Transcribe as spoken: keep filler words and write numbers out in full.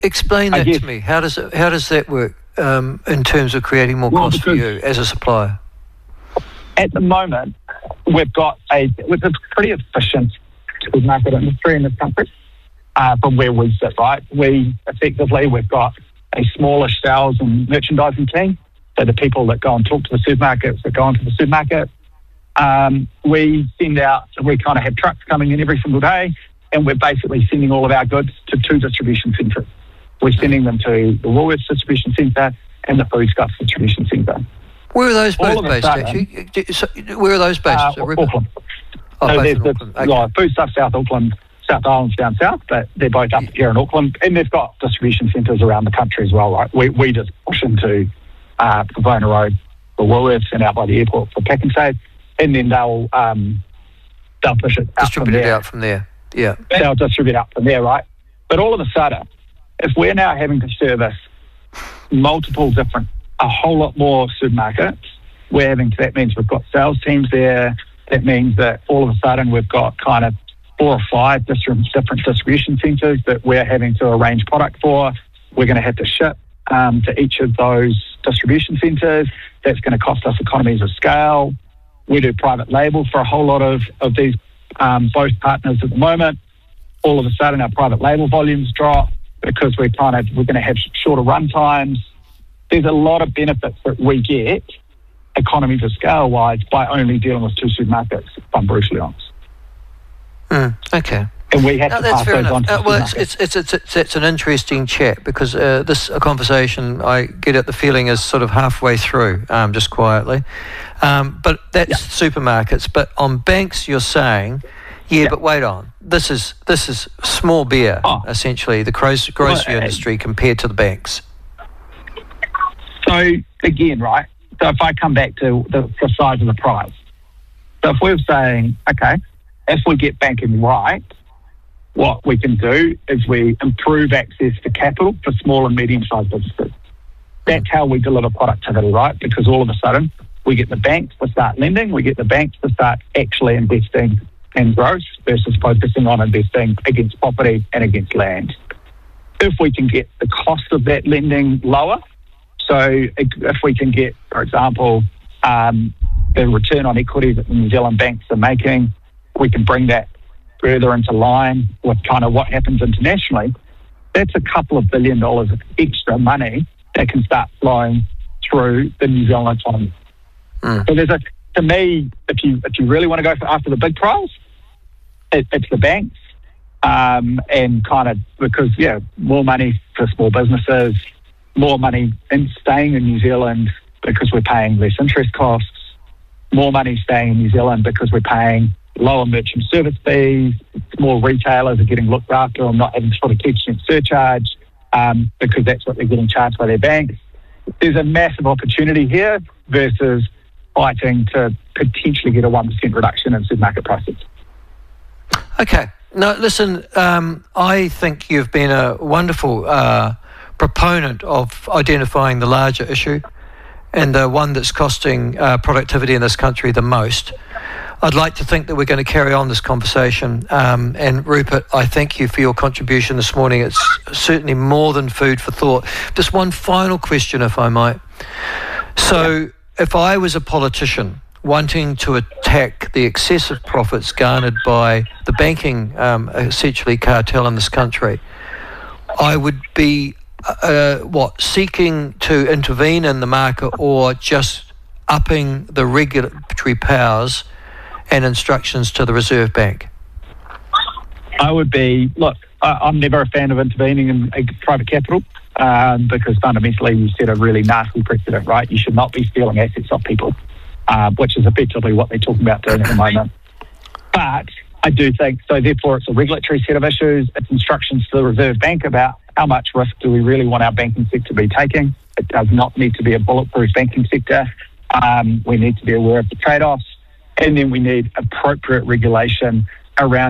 Explain that guess, to me. How does it, how does that work um, in terms of creating more well, cost for you as a supplier? At the moment, we've got a, with a pretty efficient market industry in this country uh, from where we sit, right? We effectively, we've got a smallish sales and merchandising team. So the people that go and talk to the supermarkets, that go into the supermarket, um, we send out, we kind of have trucks coming in every single day, and we're basically sending all of our goods to two distribution centres. We're sending them to the Woolworths distribution centre and the Foodstuffs distribution centre. Where are those both based, sudden, actually? So, where are those based? Uh, Auckland. Oh, so both there's in the Auckland. Okay. yeah, Foodstuffs South Auckland, South Island's down south, but they're both up here in Auckland, and they've got distribution centres around the country as well, right? We we just push into uh, Pavona Road for Woolworths and out by the airport for Pack and Save, and then they'll um, they'll push it out distribute from it there. out from there. Yeah, they'll distribute out from there, right? But all of a sudden, if we're now having to service multiple different, a whole lot more supermarkets, we're having to, that means we've got sales teams there. That means that all of a sudden we've got kind of four or five different, different distribution centres that we're having to arrange product for. We're going to have to ship um, to each of those distribution centres. That's going to cost us economies of scale. We do private label for a whole lot of, of these um, both partners at the moment. All of a sudden our private label volumes drop because we're kind of, we're going to have shorter run times. There's a lot of benefits that we get, economies of scale wise, by only dealing with two supermarkets, if I'm brutally honest. Mm, okay. And we have no, to that's pass fair those enough. on to Uh, well, it's, supermarkets. it's, it's, it's, it's an interesting chat because uh, this a conversation, I get at the feeling, is sort of halfway through, um, just quietly. Um, but that's yeah. supermarkets. But on banks, you're saying, yeah, yeah, but wait on. This is this is small beer, oh. essentially, the grocery, grocery well, industry compared to the banks. So, again, right, so if I come back to the, the size of the prize. So if we're saying, okay, if we get banking right, what we can do is we improve access to capital for small and medium-sized businesses. That's how we deliver productivity, right? Because all of a sudden, we get the banks to start lending, we get the banks to start actually investing in growth versus focusing on investing against property and against land. If we can get the cost of that lending lower, so if we can get, for example, um, the return on equity that the New Zealand banks are making, we can bring that further into line with kind of what happens internationally, that's a couple of billion dollars of extra money that can start flowing through the New Zealand economy. Mm. So there's a, to me, if you if you really want to go for after the big prize, it, it's the banks, um, and kind of because yeah, more money for small businesses, more money in staying in New Zealand because we're paying less interest costs, more money staying in New Zealand because we're paying lower merchant service fees, more retailers are getting looked after and not having to put a two percent surcharge um, because that's what they're getting charged by their banks. There's a massive opportunity here versus fighting to potentially get a one percent reduction in supermarket prices. Okay. No, listen, um, I think you've been a wonderful uh, proponent of identifying the larger issue and the one that's costing uh, productivity in this country the most. I'd like to think that we're going to carry on this conversation. Um, and Rupert, I thank you for your contribution this morning. It's certainly more than food for thought. Just one final question, if I might. So yeah. if I was a politician wanting to attack the excessive profits garnered by the banking, um, essentially cartel in this country, I would be, uh, what, seeking to intervene in the market or just upping the regulatory powers and instructions to the Reserve Bank? I would be, look, I, I'm never a fan of intervening in, in private capital um, because fundamentally you set a really nasty precedent, right? You should not be stealing assets off people, uh, which is effectively what they're talking about doing at the moment. But I do think, so therefore it's a regulatory set of issues. It's instructions to the Reserve Bank about how much risk do we really want our banking sector to be taking. It does not need to be a bulletproof banking sector. Um, we need to be aware of the trade-offs. And then we need appropriate regulation around